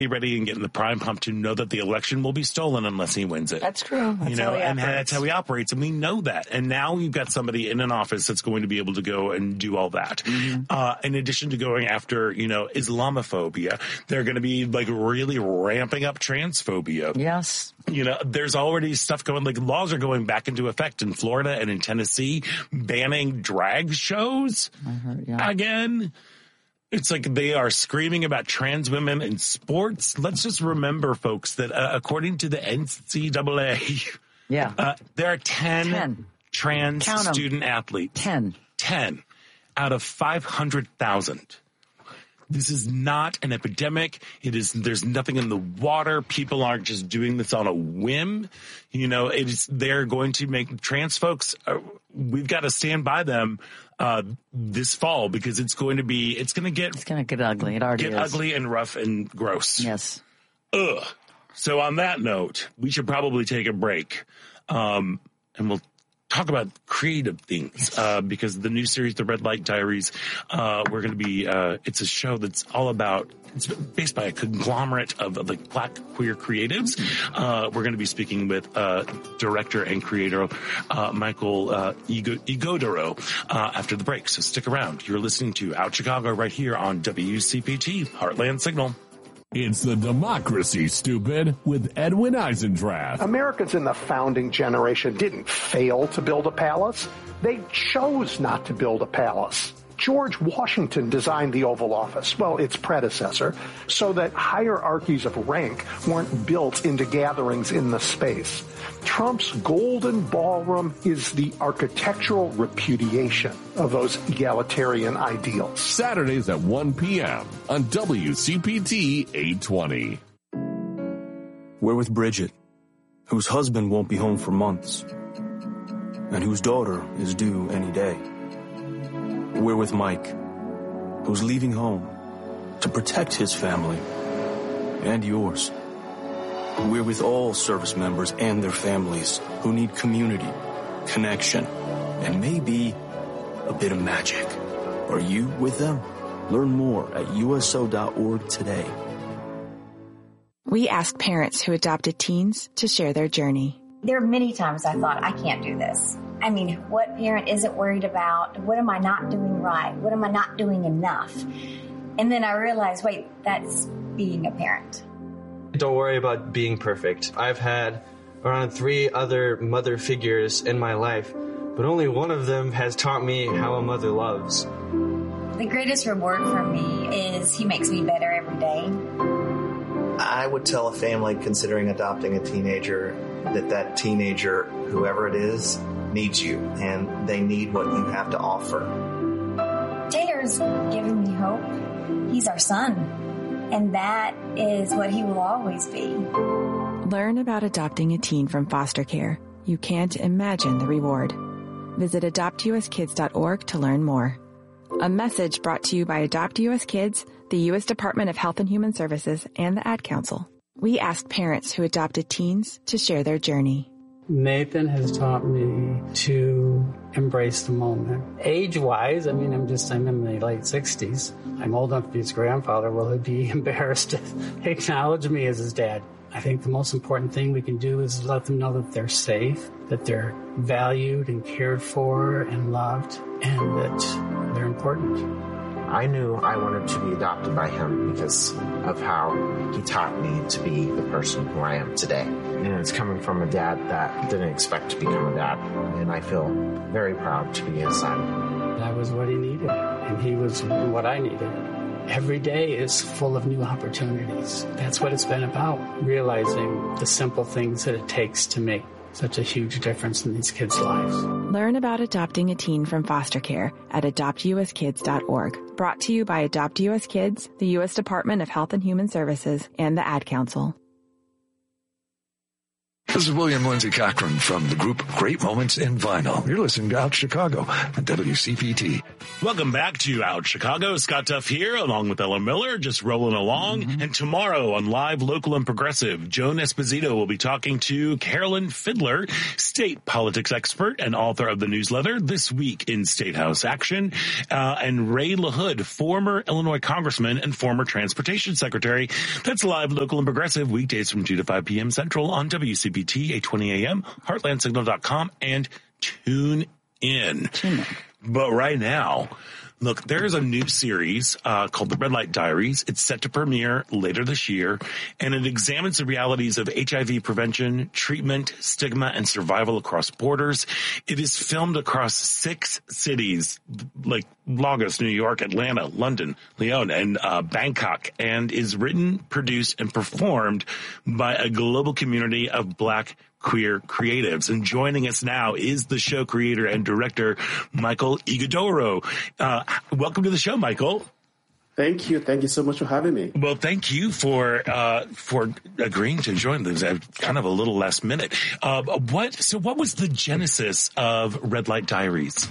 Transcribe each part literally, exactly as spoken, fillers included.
Be ready and get in the prime pump to know that the election will be stolen unless he wins it. That's true. That's you know, how he and operates. that's how he operates, and we know that. And now we've got somebody in an office that's going to be able to go and do all that. Mm-hmm. Uh, in addition to going after, you know, Islamophobia, they're going to be like really ramping up transphobia. Yes. You know, there's already stuff going, like laws are going back into effect in Florida and in Tennessee, banning drag shows I heard, yeah. again. It's like they are screaming about trans women in sports. Let's just remember, folks, that uh, according to the N C double A, yeah. uh, there are ten, ten. trans student athletes. ten. ten out of five hundred thousand. This is not an epidemic. It is, there's nothing in the water. People aren't just doing this on a whim. You know, it is, they're going to make trans folks, uh, we've got to stand by them, uh, this fall because it's going to be, it's going to get, it's going to get ugly. It already get is. ugly and rough and gross. Yes. Ugh. So on that note, we should probably take a break. Um, and we'll talk about creative things, uh, because the new series, The Red Light Diaries, uh, we're going to be, uh, it's a show that's all about, it's based by a conglomerate of, of like black queer creatives. Uh, we're going to be speaking with, uh, director and creator, uh, Michael, uh, Igodoro, uh, after the break. So stick around. You're listening to Out Chicago right here on W C P T, Heartland Signal. It's the Democracy, Stupid, with Edwin Eisendrath. Americans in the founding generation didn't fail to build a palace. They chose not to build a palace. George Washington designed the Oval Office, well, its predecessor, so that hierarchies of rank weren't built into gatherings in the space. Trump's Golden Ballroom is the architectural repudiation of those egalitarian ideals. Saturdays at one p.m. on W C P T eight twenty. We're with Bridget, whose husband won't be home for months, and whose daughter is due any day. We're with Mike, who's leaving home to protect his family and yours. We're with all service members and their families who need community, connection, and maybe a bit of magic. Are you with them? Learn more at U S O dot org today. We ask parents who adopted teens to share their journey. There are many times I thought, I can't do this. I mean, what parent isn't worried about? What am I not doing right? What am I not doing enough? And then I realized, wait, that's being a parent. Don't worry about being perfect. I've had around three other mother figures in my life, but only one of them has taught me how a mother loves. The greatest reward for me is he makes me better every day. I would tell a family considering adopting a teenager that that teenager, whoever it is, needs you, and they need what you have to offer. Taylor's given me hope. He's our son, and that is what he will always be. Learn about adopting a teen from foster care. You can't imagine the reward. Visit adopt U S kids dot org to learn more. A message brought to you by Adopt U S Kids, the U S Department of Health and Human Services, and the Ad Council. We ask parents who adopted teens to share their journey. Nathan has taught me to embrace the moment. Age-wise, I mean, I'm just, I'm in the late sixties. I'm old enough to be his grandfather. Will he be embarrassed to acknowledge me as his dad? I think the most important thing we can do is let them know that they're safe, that they're valued and cared for and loved, and that they're important. I knew I wanted to be adopted by him because of how he taught me to be the person who I am today. And it's coming from a dad that didn't expect to become a dad. And I feel very proud to be his son. That was what he needed, and he was what I needed. Every day is full of new opportunities. That's what it's been about, realizing the simple things that it takes to make such a huge difference in these kids' lives. Learn about adopting a teen from foster care at adopt U S kids dot org. Brought to you by Adopt U S Kids, the U S Department of Health and Human Services, and the Ad Council. This is William Lindsay Cochran from the group Great Moments in Vinyl. You're listening to Out Chicago on W C P T. Welcome back to Out Chicago. Scott Duff here, along with Ella Miller, just rolling along. Mm-hmm. And tomorrow on Live, Local, and Progressive, Joan Esposito will be talking to Carolyn Fiddler, state politics expert and author of the newsletter This Week in State House Action, uh, and Ray LaHood, former Illinois congressman and former transportation secretary. That's Live, Local, and Progressive, weekdays from two to five p.m. Central on W C P T, eight twenty a.m., heartland signal dot com, and tune in. Tune in. But right now, look, there's a new series uh called The Red Light Diaries. It's set to premiere later this year, and it examines the realities of H I V prevention, treatment, stigma, and survival across borders. It is filmed across six cities, like Lagos, New York, Atlanta, London, Lyon, and uh Bangkok, and is written, produced, and performed by a global community of Black queer creatives. And joining us now is the show creator and director, Michael Ighodaro. Uh, welcome to the show, Michael. Thank you. Thank you so much for having me. Well, thank you for uh, for agreeing to join this. Kind of a little last minute. Uh, what? So, what was the genesis of Red Light Diaries?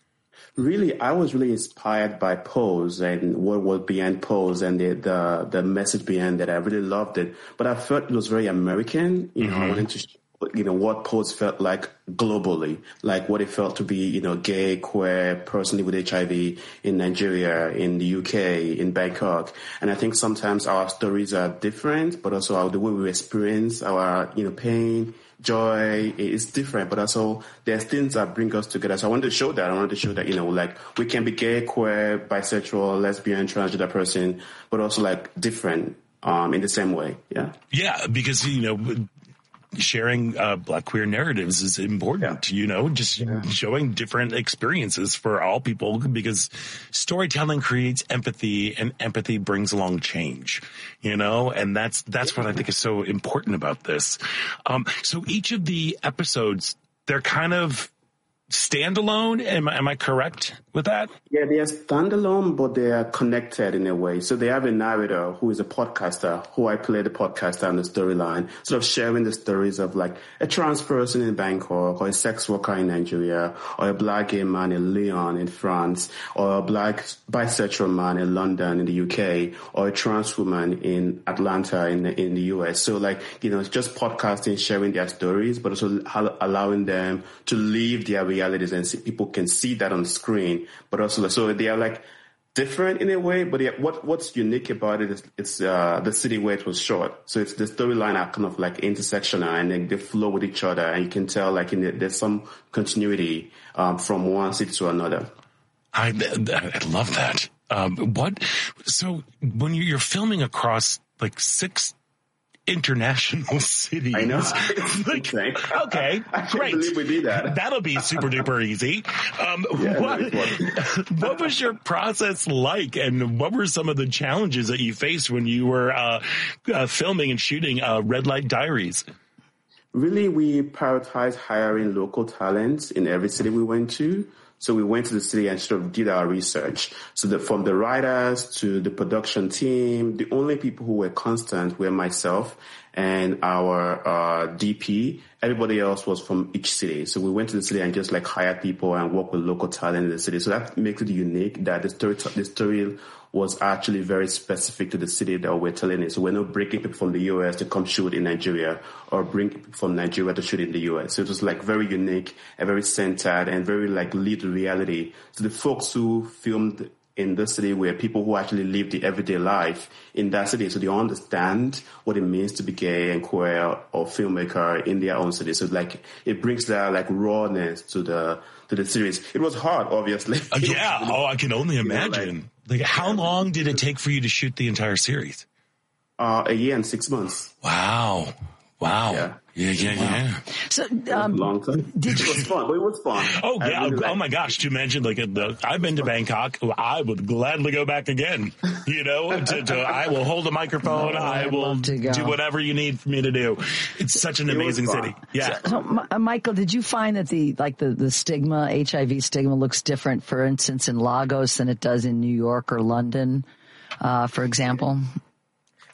Really, I was really inspired by Pose and what was behind Pose and the, the the message behind that. I really loved it, but I felt it was very American. You know, mm-hmm. I wanted to. You know, what Pose felt like globally, like what it felt to be, you know, gay, queer, person with H I V in Nigeria, in the U K, in Bangkok. And I think sometimes our stories are different, but also our, the way we experience our, you know, pain, joy is different, but also there's things that bring us together. So I wanted to show that. I wanted to show that, you know, like we can be gay, queer, bisexual, lesbian, transgender person, but also like different um, in the same way. Yeah. Yeah, because, you know, sharing uh, Black queer narratives is important, yeah. you know, just yeah. showing different experiences for all people, because storytelling creates empathy, and empathy brings along change, you know, and that's that's what I think is so important about this. Um, so each of the episodes, they're kind of standalone. Am I, am I correct with that? Yeah, they are standalone, but they are connected in a way. So they have a narrator who is a podcaster, who I play the podcaster on the storyline, sort of sharing the stories of like a trans person in Bangkok, or a sex worker in Nigeria, or a Black gay man in Lyon in France, or a Black bisexual man in London in the U K, or a trans woman in Atlanta in the, in the U S. So like, you know, it's just podcasting, sharing their stories, but also allowing them to live their realities, and see, people can see that on screen, but also so they are like different in a way. But yeah, what what's unique about it is it's uh, the city where it was shot. So it's the storyline are kind of like intersectional, and then they flow with each other, and you can tell like in the, there's some continuity um, from one city to another. I I love that. Um, what? So when you're filming across like six international cities. I know. Like, okay, I, I great. Believe we did that. That'll be super duper easy. Um, yeah, what, what was your process like, and what were some of the challenges that you faced when you were uh, uh, filming and shooting uh, Red Light Diaries? Really, we prioritized hiring local talents in every city we went to. So we went to the city and sort of did our research. So that from the writers to the production team, the only people who were constant were myself and our uh, D P. Everybody else was from each city. So we went to the city and just like hired people and worked with local talent in the city. So that makes it unique that the story, the story was actually very specific to the city that we're telling it. So we're not breaking people from the U S to come shoot in Nigeria, or bring people from Nigeria to shoot in the U S. So it was like very unique and very centered and very like lead reality. So the folks who filmed in the city were people who actually live the everyday life in that city. So they understand what it means to be gay and queer or filmmaker in their own city. So like it brings that like rawness to the to the series. It was hard, obviously. Uh, yeah. Oh, I can only imagine. You know, like, like, how long did it take for you to shoot the entire series? Uh, a year and six months. Wow. Wow. Yeah. Yeah, yeah, yeah. So, um, long time. Did you? It was fun. But it was fun. Oh yeah. Really oh my gosh. To mention, like, the, I've been to Bangkok. I would gladly go back again. You know, to, to, I will hold a microphone. Oh, I will do whatever you need for me to do. It's such an it amazing city. Yeah. So, so, uh, Michael, did you find that the like the the stigma, H I V stigma, looks different, for instance, in Lagos than it does in New York or London, uh, for example?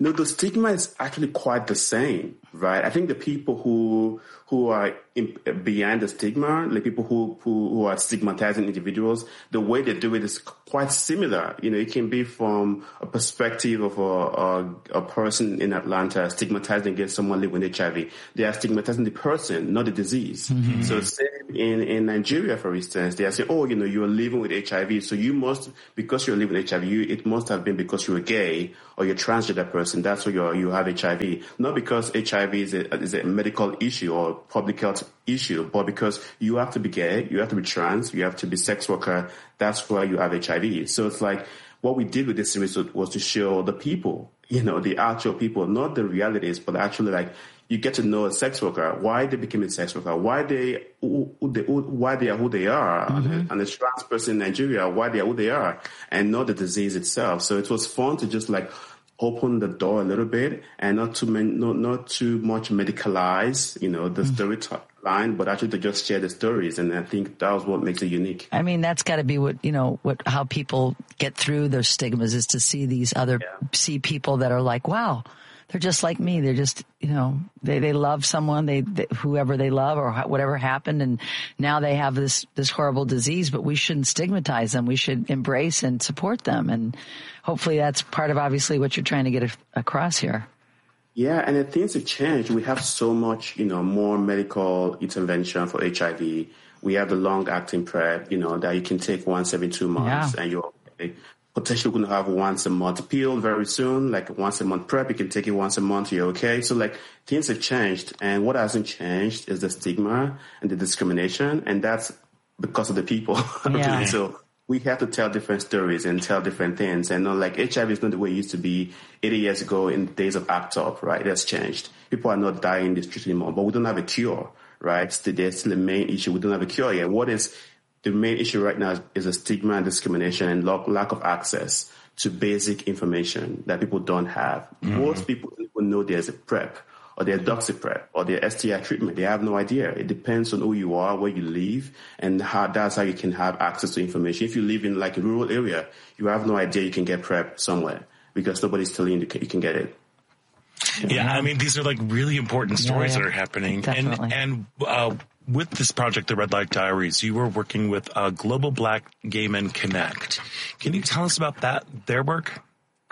No, the stigma is actually quite the same, right? I think the people who who are in, behind the stigma, the people who, who who are stigmatizing individuals, the way they do it is quite similar. You know, it can be from a perspective of a a, a person in Atlanta stigmatizing against someone living with H I V. They are stigmatizing the person, not the disease. Mm-hmm. So same in in Nigeria, for instance, they are saying, oh, you know, you're living with H I V, so you must, because you're living with H I V, you, it must have been because you're gay or you're a transgender person. That's why you you have H I V, not because H I V is a, is a medical issue or public health issue, but because you have to be gay, you have to be trans, you have to be sex worker. That's why you have H I V. So it's like what we did with this series was to show the people, you know, the actual people, not the realities, but actually like you get to know a sex worker, why they became a sex worker, why they, who, who they who, why they are who they are, mm-hmm. and, and the trans person in Nigeria, why they are who they are, and not the disease itself. So it was fun to just like open the door a little bit and not too many, not, not too much medicalize, you know, the mm-hmm. storyline, but actually to just share the stories. And I think that was what makes it unique. I mean, that's got to be what, you know, what, how people get through their stigmas is to see these other, yeah. see people that are like, wow, they're just like me. They're just, you know, they, they love someone, they, they, whoever they love or whatever happened. And now they have this, this horrible disease, but we shouldn't stigmatize them. We should embrace and support them. And hopefully that's part of obviously what you're trying to get a, across here. Yeah. And the things have changed. We have so much, you know, more medical intervention for H I V. We have the long acting PrEP, you know, that you can take once every two months yeah. and you're okay. Potentially going to have once a month pill very soon, like once a month PrEP. You can take it once a month. You're okay. So like things have changed. And what hasn't changed is the stigma and the discrimination. And that's because of the people. Yeah. So we have to tell different stories and tell different things. And not like H I V is not the way it used to be eighty years ago in the days of ACT UP, right? It has changed. People are not dying in the street anymore, but we don't have a cure, right? Still, there's still the main issue. We don't have a cure yet. What is the main issue right now is a stigma and discrimination and lack of access to basic information that people don't have. Mm-hmm. Most people don't even know there's a PrEP or there's DoxyPrep or their S T I treatment. They have no idea. It depends on who you are, where you live, and how that's how you can have access to information. If you live in like a rural area, you have no idea you can get PrEP somewhere because nobody's telling you you can get it. Yeah, I mean, these are like really important stories yeah, yeah. that are happening. Definitely. And, and uh, with this project, The Red Light Diaries, you were working with uh, Global Black Gay Men Connect. Can you tell us about that, their work?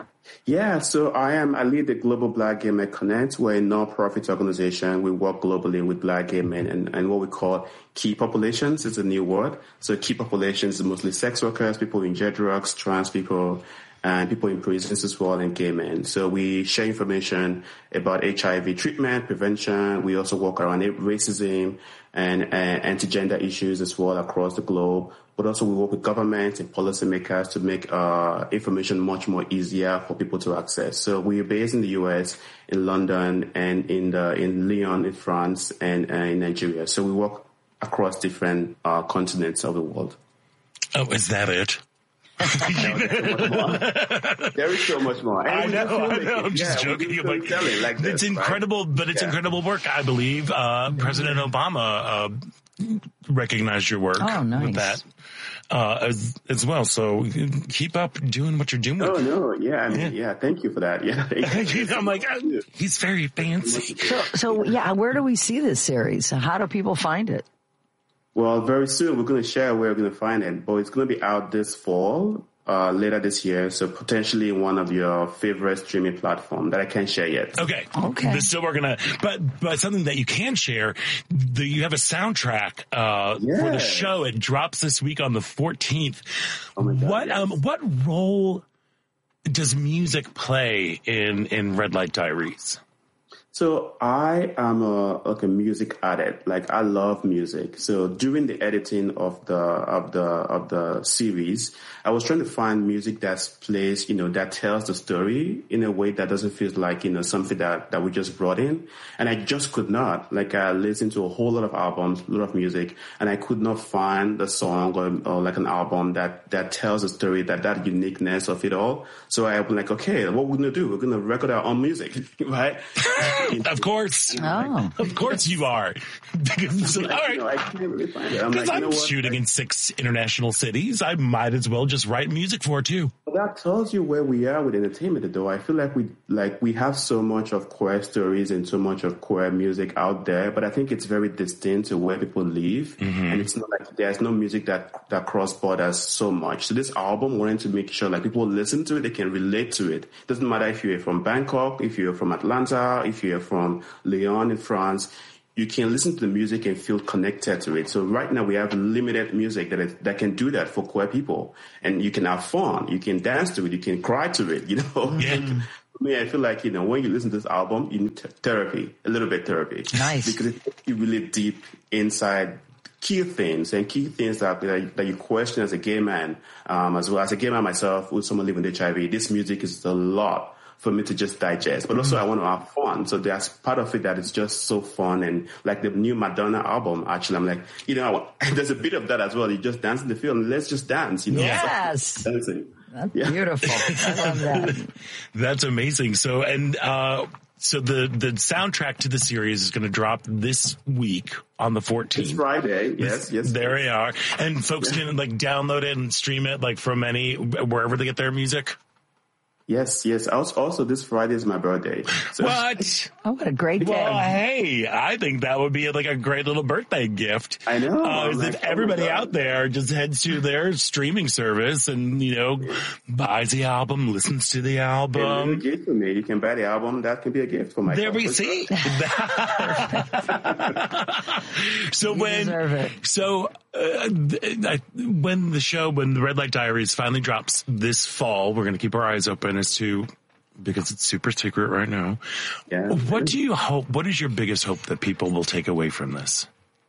Yeah, so I am, I lead the Global Black Gay Men Connect. We're a non-profit organization. We work globally with black gay men and, and what we call key populations. It's a new word. So key populations is mostly sex workers, people who inject drugs, trans people, and people in prisons as well, and gay men. So we share information about H I V treatment, prevention. We also work around racism and, and anti-gender issues as well across the globe. But also we work with governments and policymakers to make uh, information much more easier for people to access. So we're based in the U S, in London, and in the in Lyon, in France, and uh, in Nigeria. So we work across different uh, continents of the world. Oh, is that it? No, there is so much more. I know, I know. I'm just yeah, joking. Like, like this, it's incredible, right? but it's yeah. incredible work. I believe uh, President Obama uh, recognized your work oh, nice. with that uh, as, as well. So keep up doing what you're doing. Oh no, yeah, I mean, yeah. yeah thank you for that. Yeah, I'm like, oh, he's very fancy. So, so yeah, where do we see this series? How do people find it? Well, very soon we're going to share where we're going to find it, but it's going to be out this fall, uh, later this year. So potentially one of your favorite streaming platform that I can't share yet. Okay. Okay. But still we're going to, but, but something that you can share, the, you have a soundtrack, uh, yeah. for the show. It drops this week on the fourteenth. Oh my God, what, yes. um, what role does music play in, in Red Light Diaries? So I am a like a music addict. Like I love music. So during the editing of the of the of the series, I was trying to find music that plays, you know, that tells the story in a way that doesn't feel like, you know, something that, that we just brought in. And I just could not. Like I listened to a whole lot of albums, a lot of music, and I could not find a song or, or like an album that that tells the story, that that uniqueness of it all. So I was like, okay, what we're gonna do? We're gonna record our own music, right? Of course. Oh. Of course you are. Because, all right. You know, I can't really find it. I'm, Because like, I'm you know what? shooting in six international cities. I might as well just write music for it, too. Well, that tells you where we are with entertainment, though. I feel like we like we have so much of queer stories and so much of queer music out there, but I think it's very distinct to where people live, mm-hmm. and it's not like there's no music that that cross borders so much. So this album wanted to make sure like people listen to it, they can relate to it. It doesn't matter if you're from Bangkok, if you're from Atlanta, if you're from Lyon in France. You can listen to the music and feel connected to it. So right now we have limited music that is, that can do that for queer people, and you can have fun, you can dance to it, you can cry to it. You know, yeah. For me, I feel like you know when you listen to this album, you need t- therapy, a little bit therapy, nice, because it takes you really deep inside key things and key things that that, that you question as a gay man, um, as well as a gay man myself, with someone living with H I V. This music is a lot for me to just digest, but also I want to have fun. So there's part of it that is just so fun, and like the new Madonna album, actually, I'm like, you know, there's a bit of that as well. You just dance in the field, and let's just dance, you know. Yes, dancing. That's yeah. beautiful. I love that. That's amazing. So, and uh, so the the soundtrack to the series is going to drop this week on the fourteenth. It's Friday. Yes, yes. There yes. we are, and folks yeah. can like download it and stream it like from any wherever they get their music. Yes, yes. Also, also, this Friday is my birthday. So. What? Oh, what a great day. Well, hey, I think that would be like a great little birthday gift. I know. Uh, like, if everybody oh out there just heads to their streaming service and, you know, buys the album, listens to the album. It's a gift for me. You can buy the album. That can be a gift for my There we see. So you when, deserve it. so, uh, I, when the show, when the Red Light Diaries finally drops this fall, we're going to keep our eyes open as to, because it's super secret right now. Yeah. What do you hope, what is your biggest hope that people will take away from this?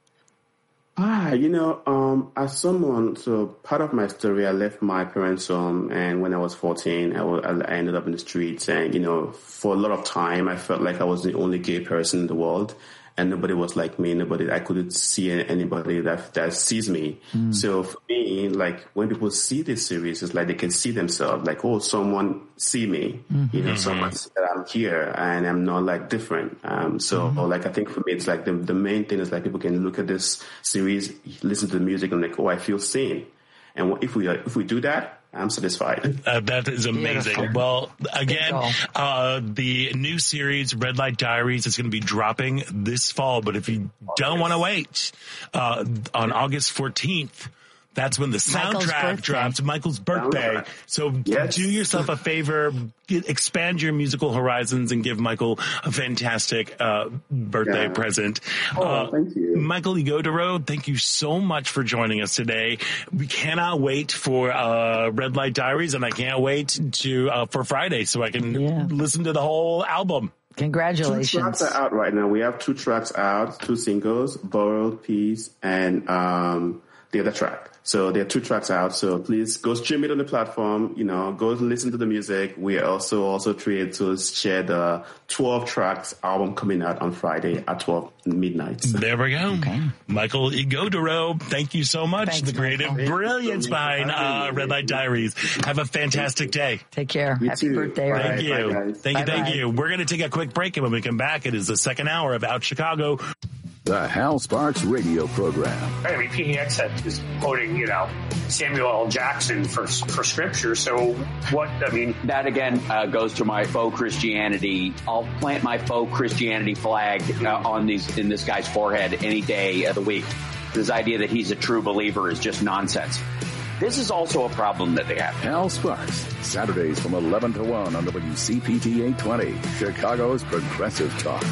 Ah, you know, um, as someone, so part of my story, I left my parents' home, and when I was fourteen, I, w- I ended up in the streets, and, you know, for a lot of time, I felt like I was the only gay person in the world. And nobody was like me. Nobody, I couldn't see anybody that that sees me. Mm. So for me, like when people see this series, it's like they can see themselves. Like, oh, someone see me. Mm-hmm. You know, someone see that I'm here and I'm not like different. Um, so mm-hmm. or like I think for me, it's like the the main thing is like people can look at this series, listen to the music, and like, oh, I feel seen. And if we if we do that, I'm satisfied. Uh, that is amazing. Beautiful. Well, again, uh, the new series, Red Light Diaries, is going to be dropping this fall. But if you don't want to wait, uh, on August fourteenth, that's when the soundtrack drops, Michael's birthday. So yes. do yourself a favor, get, expand your musical horizons and give Michael a fantastic uh, birthday yeah. present. Oh, uh, thank you. Michael Ighodaro, thank you so much for joining us today. We cannot wait for uh, Red Light Diaries, and I can't wait to uh, for Friday so I can yeah. listen to the whole album. Congratulations. Two tracks are out right now. We have two tracks out, two singles, Borrowed Peace and um, the other track. So there are two tracks out. So please go stream it on the platform. You know, go listen to the music. We are also also thrilled to share the twelve tracks album coming out on Friday at twelve midnight. There we go. Okay. Michael Ighodaro, thank you so much. Thanks, the creative Michael. brilliance behind uh, Red Light Diaries. Have a fantastic day. Take care. You Happy too. birthday. Bye. Thank you. Bye, thank you. Bye-bye. Thank you. We're going to take a quick break, and when we come back, it is the second hour of Out Chicago. The Hal Sparks radio program. I mean, P D X is quoting, you know, Samuel L. Jackson for for scripture. So what, I mean. That again uh, goes to my faux Christianity. I'll plant my faux Christianity flag uh, on these in this guy's forehead any day of the week. This idea that he's a true believer is just nonsense. This is also a problem that they have. Hal Sparks, Saturdays from eleven to one on W C P T eight twenty, Chicago's Progressive Talk.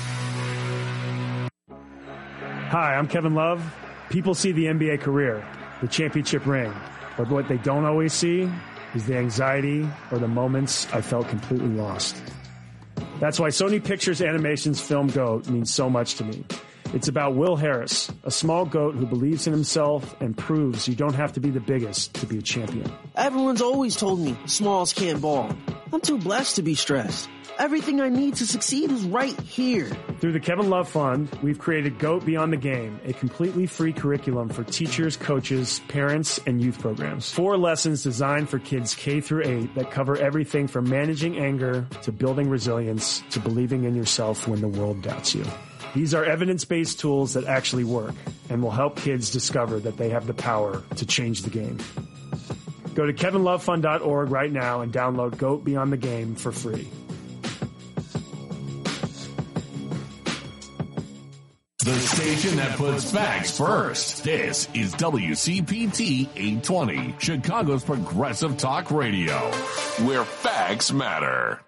Hi, I'm Kevin Love. People see the N B A career, the championship ring, but what they don't always see is the anxiety or the moments I felt completely lost. That's why Sony Pictures Animation's film GOAT means so much to me. It's about Will Harris, a small goat who believes in himself and proves you don't have to be the biggest to be a champion. Everyone's always told me smalls can't ball. I'm too blessed to be stressed. Everything I need to succeed is right here. Through the Kevin Love Fund, we've created GOAT Beyond the Game, a completely free curriculum for teachers, coaches, parents, and youth programs. Four lessons designed for kids K through eight that cover everything from managing anger to building resilience to believing in yourself when the world doubts you. These are evidence-based tools that actually work and will help kids discover that they have the power to change the game. Go to kevin love fund dot org right now and download GOAT Beyond the Game for free. The station that puts facts first. This is W C P T eight twenty, Chicago's progressive talk radio, where facts matter.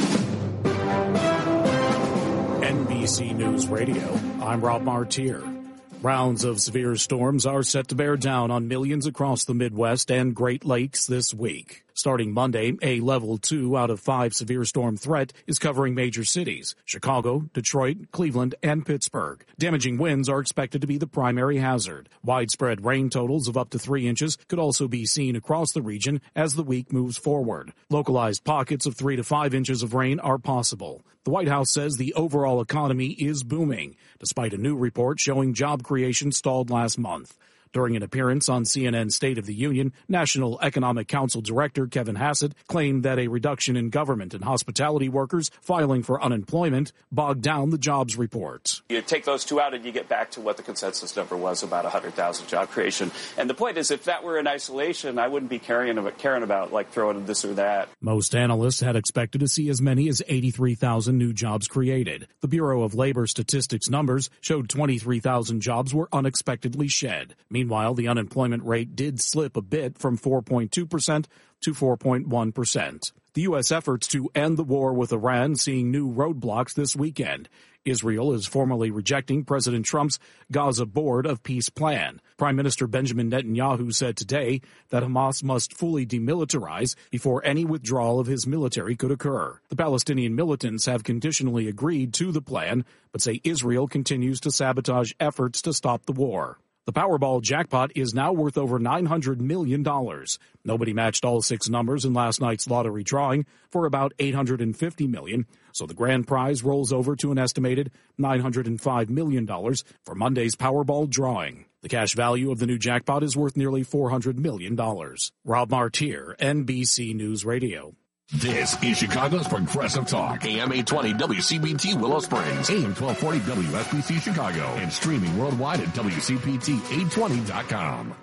N B C News Radio, I'm Rob Martier. Rounds of severe storms are set to bear down on millions across the Midwest and Great Lakes this week. Starting Monday, a level two out of five severe storm threat is covering major cities: Chicago, Detroit, Cleveland, and Pittsburgh. Damaging winds are expected to be the primary hazard. Widespread rain totals of up to three inches could also be seen across the region as the week moves forward. Localized pockets of three to five inches of rain are possible. The White House says the overall economy is booming, despite a new report showing job creation stalled last month. During an appearance on C N N's State of the Union, National Economic Council Director Kevin Hassett claimed that a reduction in government and hospitality workers filing for unemployment bogged down the jobs report. You take those two out and you get back to what the consensus number was, about one hundred thousand job creation. And the point is, if that were in isolation, I wouldn't be caring about, caring about like throwing this or that. Most analysts had expected to see as many as eighty-three thousand new jobs created. The Bureau of Labor Statistics numbers showed twenty-three thousand jobs were unexpectedly shed. Meanwhile, the unemployment rate did slip a bit from four point two percent to four point one percent. The U S efforts to end the war with Iran seeing new roadblocks this weekend. Israel is formally rejecting President Trump's Gaza Board of Peace plan. Prime Minister Benjamin Netanyahu said today that Hamas must fully demilitarize before any withdrawal of his military could occur. The Palestinian militants have conditionally agreed to the plan, but say Israel continues to sabotage efforts to stop the war. The Powerball jackpot is now worth over nine hundred million dollars. Nobody matched all six numbers in last night's lottery drawing for about eight hundred fifty million dollars, so the grand prize rolls over to an estimated nine hundred five million dollars for Monday's Powerball drawing. The cash value of the new jackpot is worth nearly four hundred million dollars. Rob Martier, N B C News Radio. This is Chicago's Progressive Talk, A M eight twenty W C B T Willow Springs, A M twelve forty W S B C Chicago, and streaming worldwide at W C P T eight twenty dot com.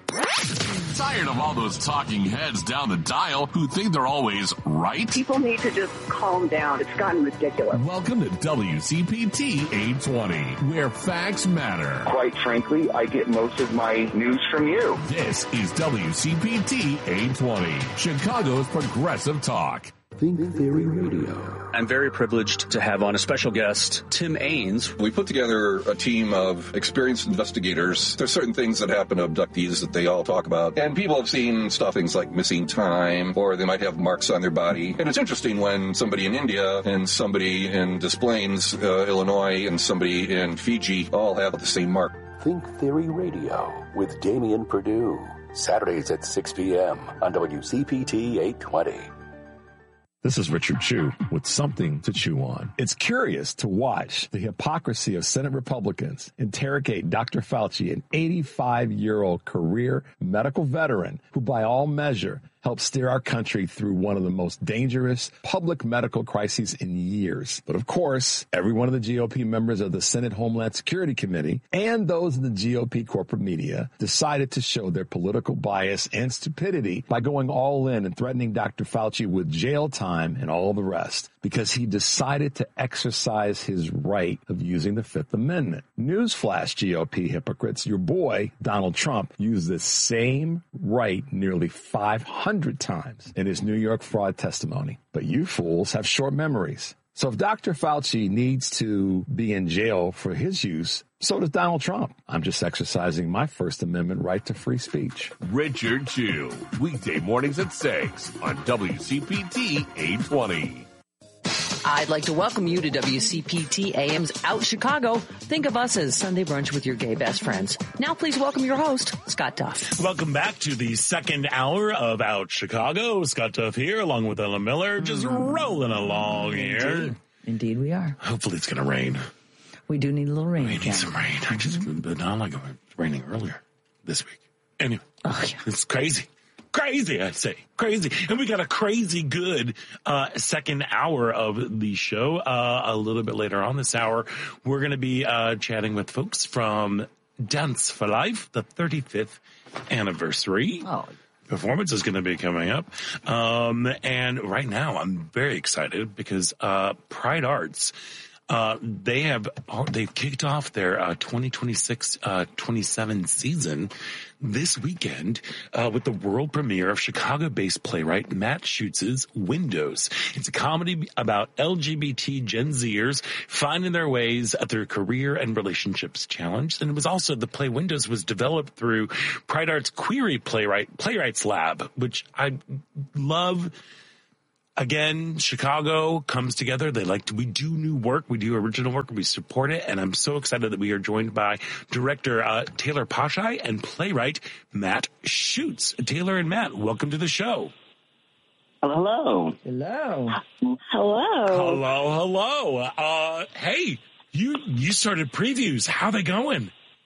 Tired of all those talking heads down the dial who think they're always right? People need to just calm down. It's gotten ridiculous. Welcome to W C P T eight twenty, where facts matter. Quite frankly, I get most of my news from you. This is W C P T eight twenty, Chicago's Progressive Talk. Think Theory Radio. I'm very privileged to have on a special guest, Tim Ains. We put together a team of experienced investigators. There's certain things that happen to abductees that they all talk about. And people have seen stuff, things like missing time, or they might have marks on their body. And it's interesting when somebody in India and somebody in Des Plaines, uh, Illinois, and somebody in Fiji all have the same mark. Think Theory Radio with Damian Perdue. Saturdays at six p.m. on W C P T eight twenty. This is Richard Chew with something to chew on. It's curious to watch the hypocrisy of Senate Republicans interrogate Doctor Fauci, an eighty-five-year-old career medical veteran who, by all measure, helped steer our country through one of the most dangerous public medical crises in years. But of course, every one of the G O P members of the Senate Homeland Security Committee and those in the G O P corporate media decided to show their political bias and stupidity by going all in and threatening Doctor Fauci with jail time and all the rest because he decided to exercise his right of using the Fifth Amendment. Newsflash, G O P hypocrites, your boy, Donald Trump, used the same right nearly five hundred times in his New York fraud testimony. But you fools have short memories. So if Doctor Fauci needs to be in jail for his use, so does Donald Trump. I'm just exercising my First Amendment right to free speech. Richard Chew, weekday mornings at six on W C P T eight twenty. I'd like to welcome you to W C P T A M's Out Chicago. Think of us as Sunday brunch with your gay best friends. Now please welcome your host, Scott Duff. Welcome back to the second hour of Out Chicago. Scott Duff here, along with Ella Miller, just rolling along here. Indeed, Indeed we are. Hopefully it's going to rain. We do need a little rain. We need some rain. I just, but not like it was raining earlier this week. Anyway, oh, yeah. It's crazy. Crazy, I say. Crazy. And we got a crazy good uh second hour of the show. Uh A little bit later on this hour, we're going to be uh chatting with folks from Dance for Life, the thirty-fifth anniversary. Oh. Performance is going to be coming up. Um And right now, I'm very excited because uh Pride Arts, Uh, they have, they've kicked off their, uh, twenty twenty-six, uh, twenty-seven season this weekend, uh, with the world premiere of Chicago-based playwright Matt Schutz's Windows. It's a comedy about L G B T Gen Zers finding their ways through career and relationships challenged. And it was also, the play Windows was developed through Pride Arts Query Playwright, Playwrights Lab, which I love. Again, Chicago comes together. They like to, we do new work. We do original work. We support it. And I'm so excited that we are joined by director, uh, Taylor Pashai and playwright Matt Schutz. Taylor and Matt, welcome to the show. Hello. Hello. Hello. Hello. Hello. Uh, hey, you, you started previews. How they going?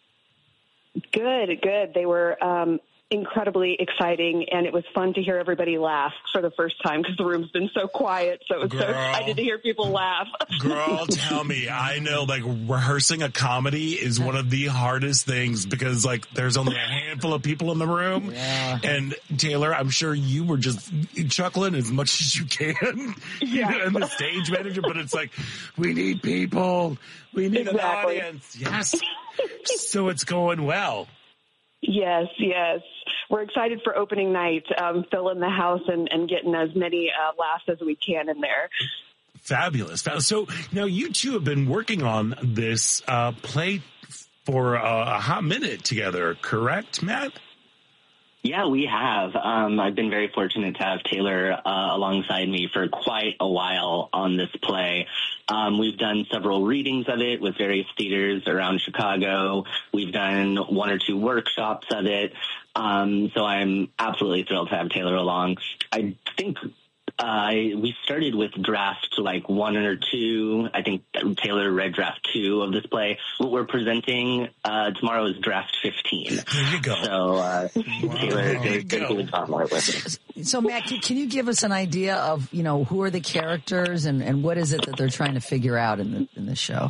Good, good. They were, um, incredibly exciting, and it was fun to hear everybody laugh for the first time because the room's been so quiet. So it was Girl. so excited to hear people laugh. Girl, tell me, I know like rehearsing a comedy is one of the hardest things because like there's only a handful of people in the room. Yeah. And Taylor, I'm sure you were just chuckling as much as you can. Yeah. And the stage manager, but it's like, we need people. We need Exactly. an audience. Yes. So it's going well. Yes, yes. We're excited for opening night, um, filling the house and, and getting as many uh, laughs as we can in there. Fabulous. So now you two have been working on this uh, play for uh, a hot minute together, correct, Matt? Yeah, we have. Um, I've been very fortunate to have Taylor uh, alongside me for quite a while on this play. Um, we've done several readings of it with various theaters around Chicago. We've done one or two workshops of it. Um, so I'm absolutely thrilled to have Taylor along. I think uh, we started with draft like one or two. I think Taylor read draft two of this play. What we're presenting uh, tomorrow is draft fifteen. There you go. So uh, Wow. Taylor did a good job with it. So, Matt, can, can you give us an idea of, you know, who are the characters and, and what is it that they're trying to figure out in the in the show?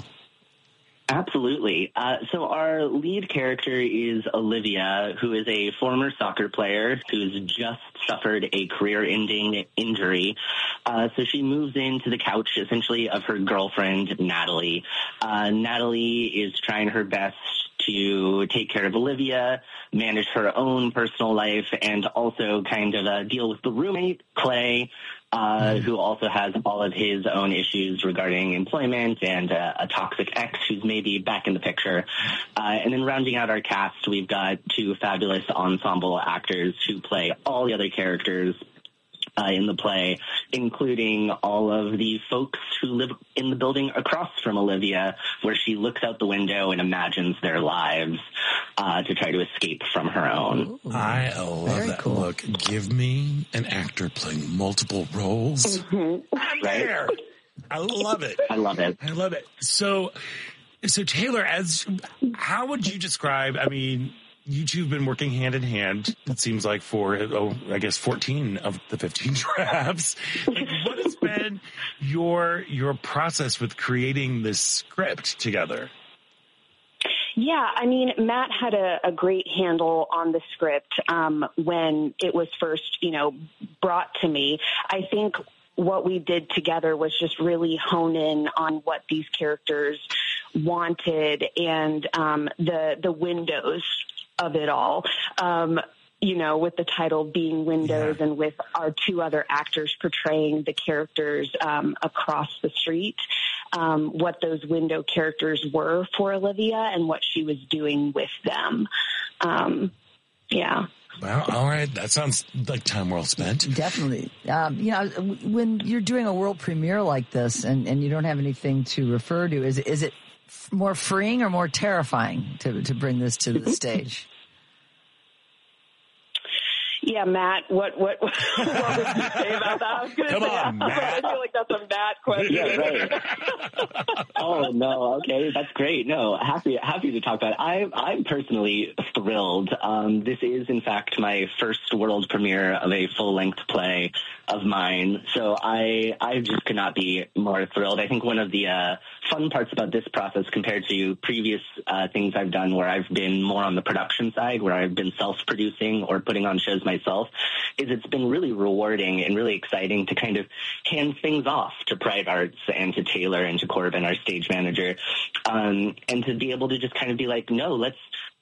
Absolutely. Uh, so our lead character is Olivia, who is a former soccer player who's just suffered a career-ending injury. Uh, so she moves into the couch, essentially, of her girlfriend, Natalie. Uh, Natalie is trying her best to take care of Olivia, manage her own personal life, and also kind of uh, deal with the roommate, Clay, uh, who also has all of his own issues regarding employment and uh, a toxic ex who's maybe back in the picture. Uh, and then rounding out our cast, we've got two fabulous ensemble actors who play all the other characters Uh, in the play, including all of the folks who live in the building across from Olivia, where she looks out the window and imagines their lives uh, to try to escape from her own. Ooh, I love Very that cool. look. Give me an actor playing multiple roles. I'm Right? there. I love it. I love it. I love it. So, so Taylor, as how would you describe? I mean, you two have been working hand in hand, it seems like, for, oh, I guess, fourteen of the fifteen drafts. Like, what has been your your process with creating this script together? Yeah, I mean, Matt had a, a great handle on the script um, when it was first, you know, brought to me. I think what we did together was just really hone in on what these characters wanted and um, the the windows of it all, um, you know, with the title being Windows, yeah. And with our two other actors portraying the characters um, across the street, um, what those window characters were for Olivia and what she was doing with them. Um, yeah. Well, all right. That sounds like time well spent. Definitely. Um, you know, when you're doing a world premiere like this and, and you don't have anything to refer to, is, is it more freeing or more terrifying to, to bring this to the stage? Yeah, Matt, what what what would you say about that? I was going to say, on, I feel like that's a Matt question. Yeah, right. Oh no, okay, that's great. No, happy happy to talk about it. I I'm personally thrilled. Um, this is in fact my first world premiere of a full length play of mine, so I I just could not be more thrilled. I think one of the uh, fun parts about this process compared to previous uh, things I've done, where I've been more on the production side, where I've been self-producing or putting on shows myself, is it's been really rewarding and really exciting to kind of hand things off to Pride Arts and to Taylor and to Corbin, our stage manager, um, and to be able to just kind of be like, no, let's,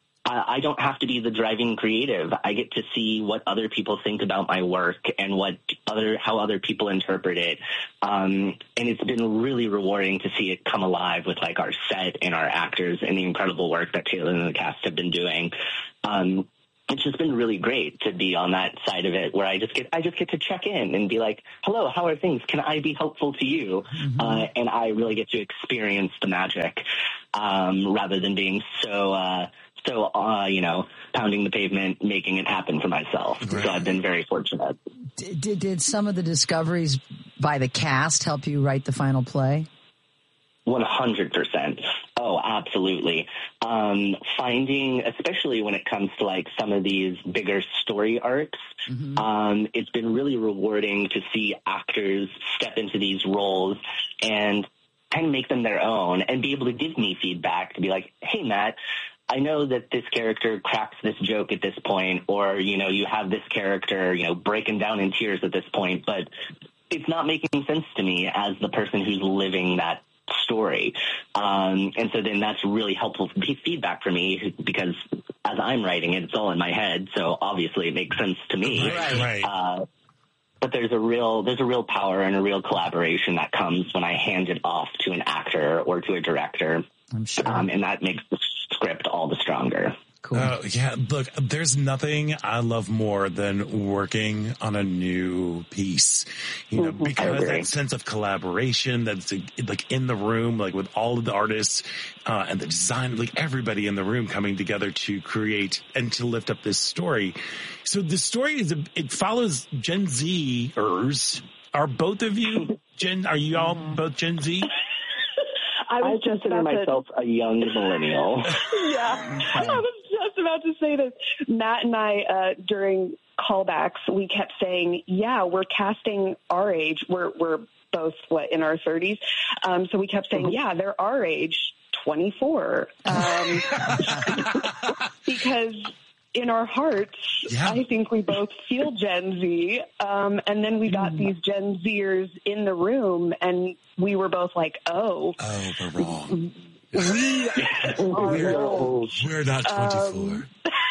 I don't have to be the driving creative. I get to see what other people think about my work and what other, how other people interpret it. Um, and it's been really rewarding to see it come alive with like our set and our actors and the incredible work that Taylor and the cast have been doing. Um, it's just been really great to be on that side of it where I just get, I just get to check in and be like, hello, how are things? Can I be helpful to you? Mm-hmm. Uh, and I really get to experience the magic, um, rather than being so, uh, so, uh, you know, pounding the pavement, making it happen for myself. Right. So I've been very fortunate. Did, did some of the discoveries by the cast help you write the final play? one hundred percent. Oh, absolutely. Um, finding, especially when it comes to like some of these bigger story arcs, mm-hmm. um, it's been really rewarding to see actors step into these roles and kind of make them their own and be able to give me feedback to be like, hey, Matt, I know that this character cracks this joke at this point, or, you know, you have this character, you know, breaking down in tears at this point, but it's not making sense to me as the person who's living that story. Um, and so then that's really helpful feedback for me because as I'm writing it, it's all in my head. So obviously it makes sense to me. Right, right. Uh, but there's a real, there's a real power and a real collaboration that comes when I hand it off to an actor or to a director. I'm sure. Um, and that makes the script all the stronger. Cool. Uh, yeah, look, there's nothing I love more than working on a new piece, you know, because that sense of collaboration that's like in the room, like with all of the artists uh, and the design, like everybody in the room coming together to create and to lift up this story. So the story is, a, it follows Gen Zers. Are both of you Gen, are you all both Gen Z? I was I just consider about myself to, a young millennial. yeah, I was just about to say this. Matt and I, uh, during callbacks, we kept saying, yeah, we're casting our age. We're, we're both, what, in our thirties. Um, so we kept saying, yeah, they're our age, twenty-four. Um, because in our hearts, yeah. I think we both feel Gen Z. Um, and then we got mm. these Gen Zers in the room and we were both like, oh. Oh, we're wrong. We are we're, old. We're not twenty-four. Um,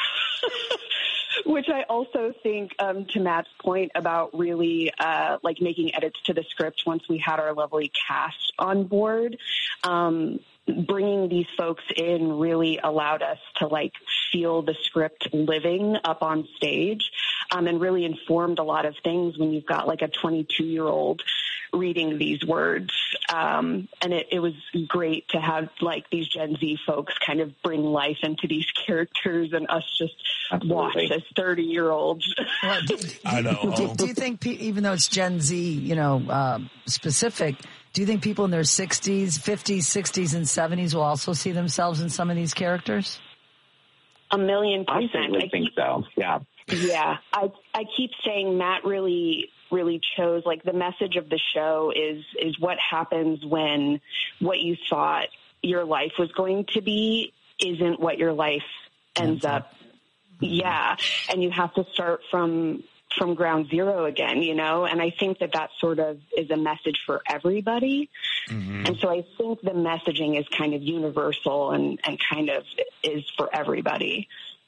which I also think, um, to Matt's point about really uh, like making edits to the script once we had our lovely cast on board, um, bringing these folks in really allowed us to like feel the script living up on stage, um, and really informed a lot of things when you've got like a twenty-two year old reading these words. Um, and it, it was great to have like these Gen Z folks kind of bring life into these characters and us just Absolutely. watch as thirty year olds. Well, do, I know. Do, do you think, even though it's Gen Z, you know, uh, specific, do you think people in their sixties, fifties, sixties, and seventies will also see themselves in some of these characters? A million percent. I certainly think so. Yeah. Yeah. I I keep saying Matt really really chose like the message of the show is is what happens when what you thought your life was going to be isn't what your life ends up. Mm-hmm. Yeah. And you have to start from from ground zero again, you know, and I think that that sort of is a message for everybody. Mm-hmm. And so I think the messaging is kind of universal and, and kind of is for everybody.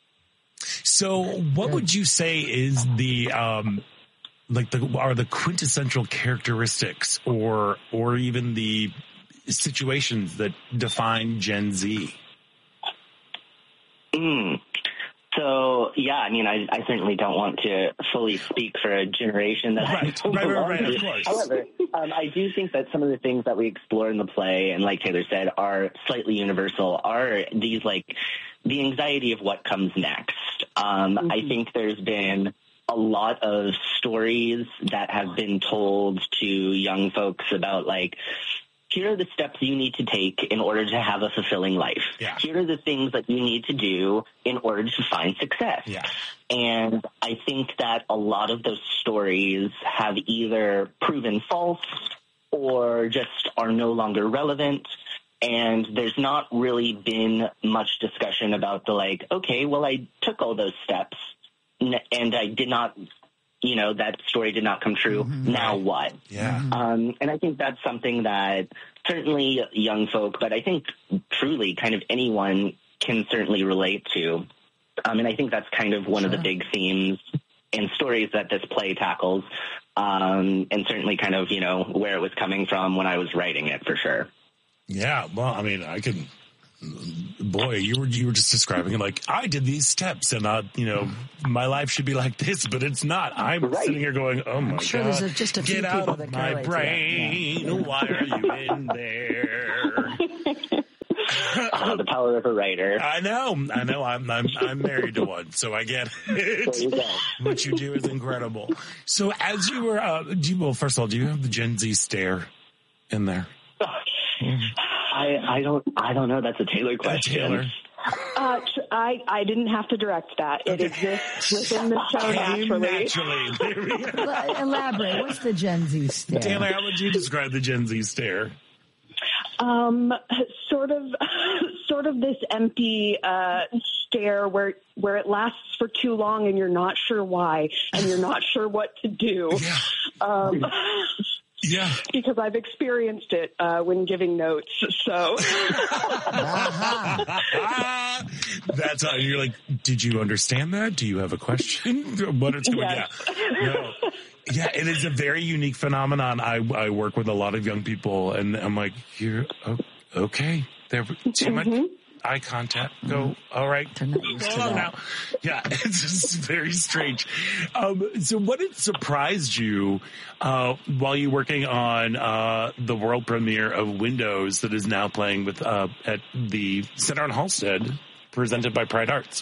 So what would you say is the, um, like the, are the quintessential characteristics or, or even the situations that define Gen Z? Mm. So yeah, I mean, I, I certainly don't want to fully speak for a generation that right, I don't right, belong right, right, to. of course. However, um, I do think that some of the things that we explore in the play, and like Taylor said, are slightly universal, are these, like, the anxiety of what comes next. Um, mm-hmm. I think there's been a lot of stories that have been told to young folks about, like, here are the steps you need to take in order to have a fulfilling life. Yeah. Here are the things that you need to do in order to find success. Yeah. And I think that a lot of those stories have either proven false or just are no longer relevant. And there's not really been much discussion about the, like, okay, well, I took all those steps and I did not, you know, that story did not come true. Mm-hmm. Now what? Yeah. Um, and I think that's something that certainly young folk, but I think truly kind of anyone can certainly relate to. Um, and I think that's kind of one sure. of the big themes and stories that this play tackles. Um, and certainly kind of, you know, where it was coming from when I was writing it, for sure. Yeah. Well, I mean, I can, boy, you were, you were just describing it like, I did these steps and, uh, you know, my life should be like this, but it's not. I'm right. sitting here going, oh my I'm sure God, there's a, just a few get out people of that my brain. Yeah. Why are you in there? Oh, the power of a writer. I know. I know. I'm, I'm, I'm married to one, so I get it. You what you do is incredible. So as you were, uh, do you, well, first of all, do you have the Gen Z stare in there? I, I don't I don't know. That's a Taylor question. Uh, Taylor. Uh, I I didn't have to direct that. It okay. exists within the show naturally. naturally. Elaborate. What's the Gen Z stare? Taylor, how would you describe the Gen Z stare? Um, sort of, sort of this empty uh, stare where where it lasts for too long and you're not sure why and you're not sure what to do. Yeah. Um, Yeah, because I've experienced it uh, when giving notes. So that's how you're like. Did you understand that? Do you have a question? What it's going? Yes. Yeah, no. Yeah, it is a very unique phenomenon. I I work with a lot of young people, and I'm like, you're okay. There, too much mm-hmm. eye contact. Go. All right. They're not used to Go that. now. Yeah, it's just very strange. Um, so, what had surprised you uh, while you're working on uh, the world premiere of Windows that is now playing with uh, at the Center on Halstead, presented by Pride Arts?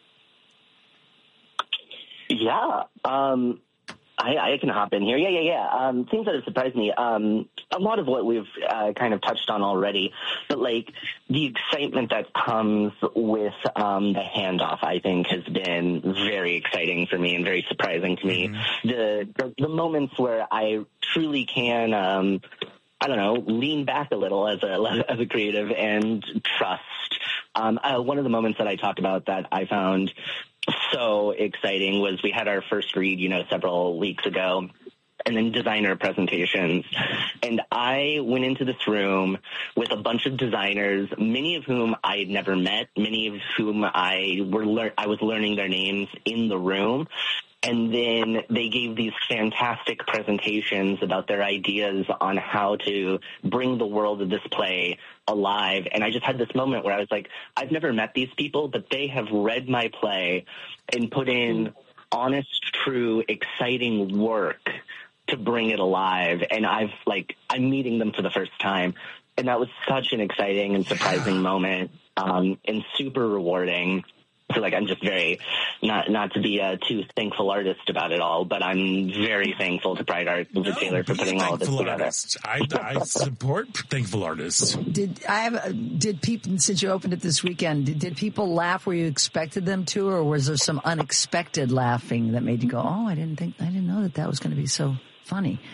Yeah. Um, I, I can hop in here. Yeah, yeah, yeah. Um, things that have surprised me. Um, a lot of what we've uh, kind of touched on already, but like the excitement that comes with um, the handoff, I think, has been very exciting for me and very surprising to me. Mm-hmm. The, the the moments where I truly can, um, I don't know, lean back a little as a as a creative and trust. Um, uh, one of the moments that I talked about that I found so exciting was we had our first read, you know, several weeks ago, and then designer presentations. And I went into this room with a bunch of designers, many of whom I had never met, many of whom I were lear- I was learning their names in the room. And then they gave these fantastic presentations about their ideas on how to bring the world of this play alive. And I just had this moment where I was like, I've never met these people, but they have read my play and put in honest, true, exciting work to bring it alive. And I've like, I'm meeting them for the first time. And that was such an exciting and surprising moment, um, and super rewarding. So like, I'm just very, not not to be a too thankful artist about it all, but I'm very thankful to Pride Arts and to No, Taylor for be putting a all of this thankful together. artist. I, I support thankful artists. Did I have? Did people, since you opened it this weekend, did, did people laugh where you expected them to, or was there some unexpected laughing that made you go, "Oh, I didn't think, I didn't know that that was going to be so funny"?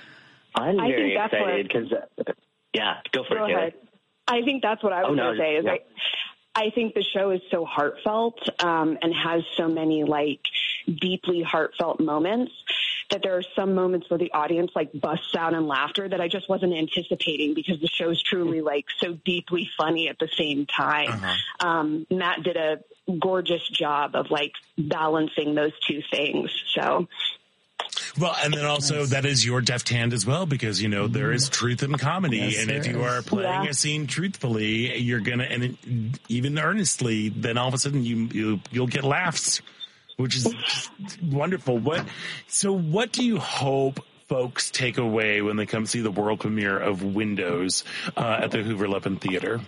I'm I very think that's excited because, uh, yeah, go for Go it, Taylor. ahead. I think that's what I was Oh, no, going to say. Is yeah. I, I think the show is so heartfelt um, and has so many like deeply heartfelt moments that there are some moments where the audience like busts out in laughter that I just wasn't anticipating because the show is truly like so deeply funny at the same time. Uh-huh. Um, Matt did a gorgeous job of like balancing those two things. So. Well, and then also that is your deft hand as well, because, you know, there is truth in comedy. Yes, and if there you is. are playing Yeah. a scene truthfully, you're going to, and it, even earnestly, then all of a sudden you, you, you'll get laughs which is just wonderful. What, so what do you hope folks take away when they come see the world premiere of Windows uh, at the Hoover Levin Theater?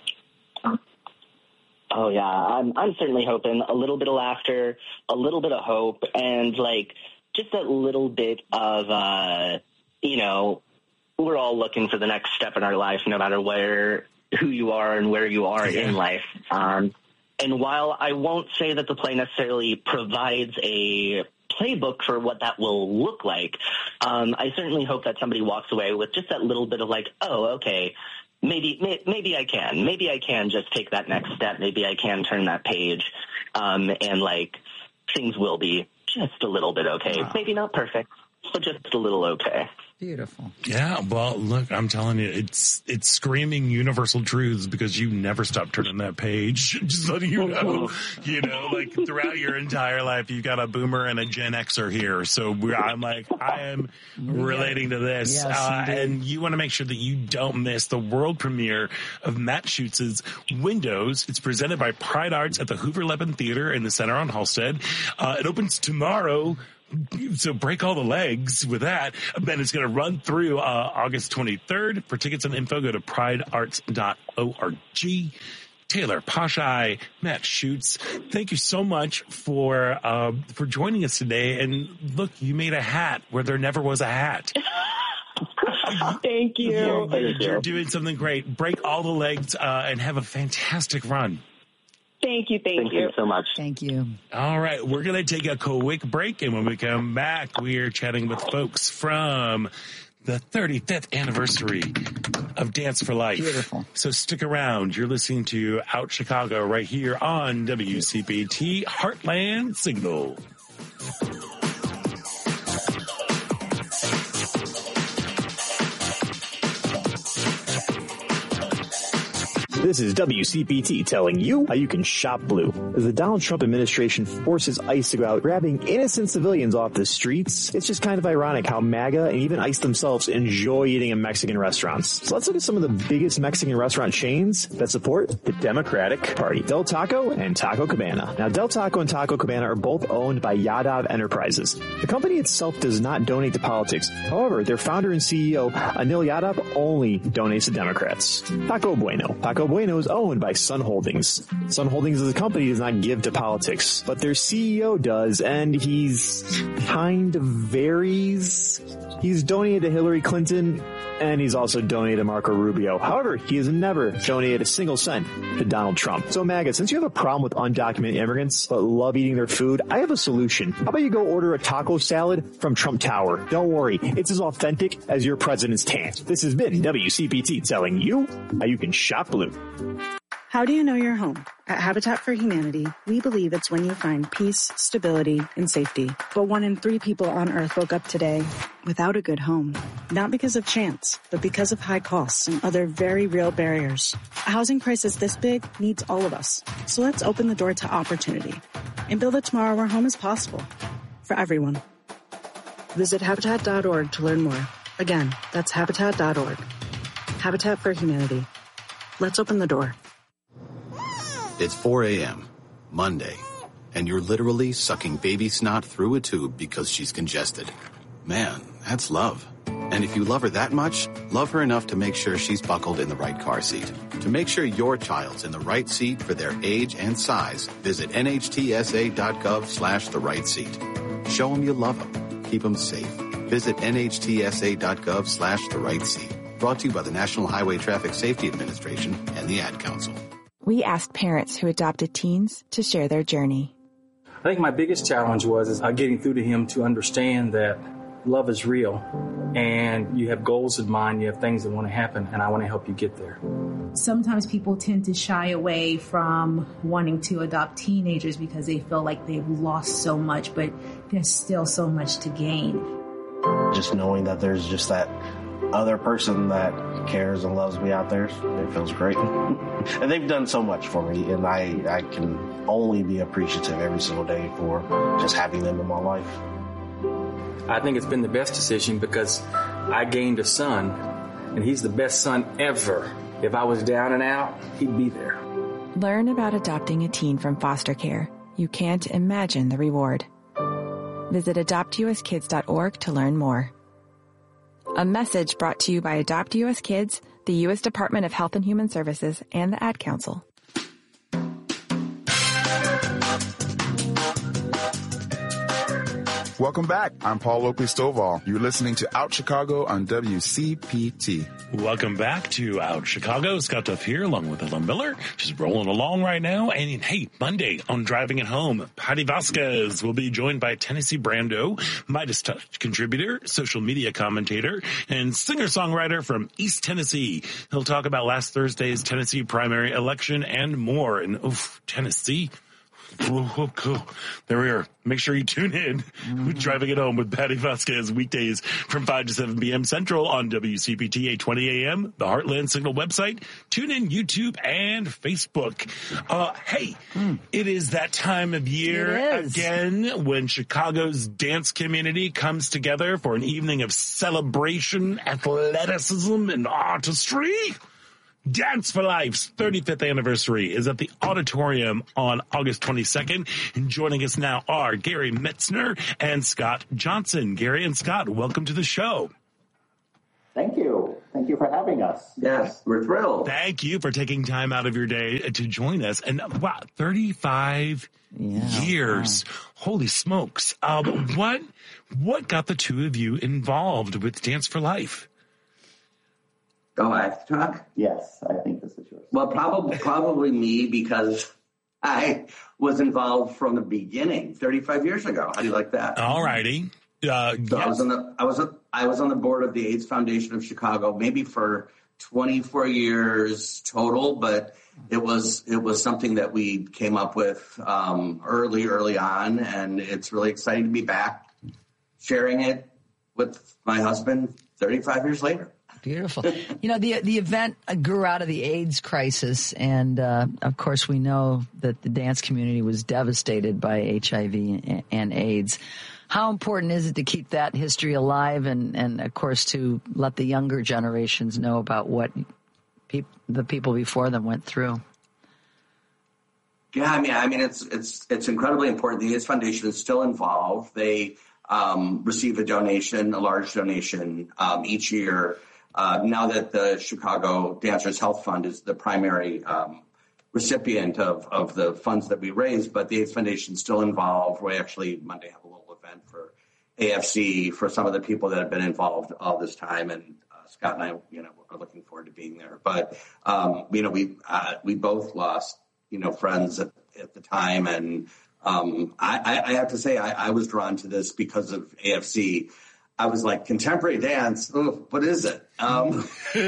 Oh yeah, I'm I'm certainly hoping a little bit of laughter, a little bit of hope, and like just that little bit of uh, you know, we're all looking for the next step in our life, no matter where who you are and where you are yeah. in life. Um, and while I won't say that the play necessarily provides a playbook for what that will look like, um, I certainly hope that somebody walks away with just that little bit of like, oh, okay. Maybe, may, maybe I can. Maybe I can just take that next step. Maybe I can turn that page, um, and like things will be just a little bit okay. Wow. Maybe not perfect, but just a little okay. Beautiful. Yeah, well, look, I'm telling you, it's it's screaming universal truths because you never stop turning that page. Just letting you know, you know, like throughout your entire life, you've got a boomer and a Gen Xer here. So we're, I'm like, I am relating to this. Yes, uh, and you want to make sure that you don't miss the world premiere of Matt Schutz's Windows. It's presented by Pride Arts at the Hoover Levin Theater in the Center on Halstead. Uh, it opens tomorrow. So break all the legs with that. Then it's going to run through uh, August twenty-third. For tickets and info, go to pride arts dot org. Taylor Pashai, Matt Schutz, thank you so much for uh, for joining us today. And look, you made a hat where there never was a hat. Thank you. You're, Thank you're you. doing something great. Break all the legs uh, and have a fantastic run. Thank you. Thank, Thank you. you so much. Thank you. All right. We're going to take a quick break. And when we come back, we're chatting with folks from the thirty-fifth anniversary of Dance for Life. Beautiful. So stick around. You're listening to Out Chicago right here on W C P T Heartland Signal. This is W C P T telling you how you can shop blue. As the Donald Trump administration forces ICE to go out grabbing innocent civilians off the streets, it's just kind of ironic how MAGA and even ICE themselves enjoy eating in Mexican restaurants. So let's look at some of the biggest Mexican restaurant chains that support the Democratic Party. Del Taco and Taco Cabana. Now, Del Taco and Taco Cabana are both owned by Yadav Enterprises. The company itself does not donate to politics. However, their founder and C E O, Anil Yadav, only donates to Democrats. Taco Bueno. Taco Bueno is owned by Sun Holdings. Sun Holdings as a company does not give to politics, but their C E O does, and he's kind of varies. He's donated to Hillary Clinton, and he's also donated to Marco Rubio. However, he has never donated a single cent to Donald Trump. So MAGA, since you have a problem with undocumented immigrants but love eating their food, I have a solution. How about you go order a taco salad from Trump Tower? Don't worry, it's as authentic as your president's tan. This has been W C P T telling you how you can shop blue. How do you know you're home? At Habitat for Humanity, we believe it's when you find peace, stability, and safety. But one in three people on Earth woke up today without a good home. Not because of chance, but because of high costs and other very real barriers. A housing crisis this big needs all of us. So let's open the door to opportunity and build a tomorrow where home is possible for everyone. Visit Habitat dot org to learn more. Again, that's Habitat dot org. Habitat for Humanity. Let's open the door. It's four a.m., Monday, and you're literally sucking baby snot through a tube because she's congested. Man, that's love. And if you love her that much, love her enough to make sure she's buckled in the right car seat. To make sure your child's in the right seat for their age and size, visit N H T S A dot gov slash the right seat. Show them you love them. Keep them safe. Visit N H T S A dot gov slash the right seat. Brought to you by the National Highway Traffic Safety Administration and the Ad Council. We asked parents who adopted teens to share their journey. I think my biggest challenge was is uh, getting through to him to understand that love is real and you have goals in mind, you have things that want to happen, and I want to help you get there. Sometimes people tend to shy away from wanting to adopt teenagers because they feel like they've lost so much, but there's still so much to gain. Just knowing that there's just that other person that cares and loves me out there, it feels great. And they've done so much for me, and I, I can only be appreciative every single day for just having them in my life. I think it's been the best decision because I gained a son, and he's the best son ever. If I was down and out, he'd be there. Learn about adopting a teen from foster care. You can't imagine the reward. Visit adopt u s kids dot org to learn more. A message brought to you by Adopt U S Kids, the U S Department of Health and Human Services, and the Ad Council. Welcome back. I'm Paul Oakley Stovall. You're listening to Out Chicago on W C P T. Welcome back to Out Chicago. Scott Duff here, along with Ellen Miller, just rolling along right now. And hey, Monday on Driving It Home, Patty Vasquez will be joined by Tennessee Brando, Midas Touch contributor, social media commentator, and singer-songwriter from East Tennessee. He'll talk about last Thursday's Tennessee primary election and more. And oof, Tennessee. There we are. Make sure you tune in mm-hmm. with Driving It Home with Patty Vasquez weekdays from five to seven p.m. Central on W C P T eight twenty a.m., the Heartland Signal website, tune in YouTube, and Facebook. Uh, hey, mm. it is that time of year again when Chicago's dance community comes together for an evening of celebration, athleticism, and artistry. Dance for Life's thirty-fifth anniversary is at the Auditorium on August twenty-second. And joining us now are Gary Metzner and Scott Johnson. Gary and Scott, welcome to the show. Thank you. Thank you for having us. Yes, we're thrilled. Thank you for taking time out of your day to join us. And wow, thirty-five yeah, years. Wow. Holy smokes. Um, what, what got the two of you involved with Dance for Life? Oh, I have to talk? Yes, I think this is yours. Well, probably probably me, because I was involved from the beginning, thirty-five years ago. How do you like that? All righty. Uh, so yes. I was on the I was I was on the board of the AIDS Foundation of Chicago, maybe for twenty-four years total, but it was it was something that we came up with um, early early on, and it's really exciting to be back sharing it with my husband thirty-five years later. Beautiful. You know, the the event grew out of the AIDS crisis, and uh, of course we know that the dance community was devastated by H I V and, and AIDS. How important is it to keep that history alive, and, and of course to let the younger generations know about what peop- the people before them went through? Yeah, I mean, I mean, it's it's it's incredibly important. The AIDS Foundation is still involved. They um, receive a donation, a large donation um, each year. Uh, now that the Chicago Dancers Health Fund is the primary um, recipient of, of the funds that we raise, but the AIDS Foundation is still involved. We actually Monday have a little event for A F C for some of the people that have been involved all this time, and uh, Scott and I, you know, are looking forward to being there. But um, you know, we uh, we both lost, you know, friends at, at the time, and um, I, I have to say I, I was drawn to this because of A F C. I was like, contemporary dance, ooh, what is it? Um,